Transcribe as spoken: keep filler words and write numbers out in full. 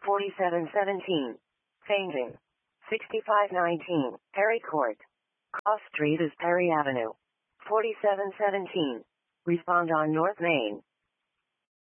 forty-seven seventeen. Changing. sixty-five nineteen. Perry Court. Cross Street is Perry Avenue. forty-seven seventeen. Respond on North Main.